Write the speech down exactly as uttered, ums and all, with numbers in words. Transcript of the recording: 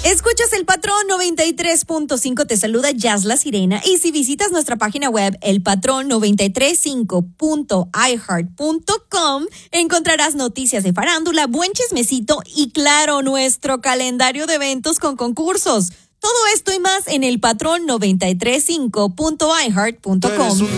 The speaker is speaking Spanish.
Escuchas El Patrón noventa y tres punto cinco, te saluda Jazz La Sirena, y si visitas nuestra página web el patrón noventa y tres punto cinco punto i heart punto com encontrarás noticias de farándula, buen chismecito y claro, nuestro calendario de eventos con concursos. Todo esto y más en el patrón noventa y tres punto cinco punto i heart punto com.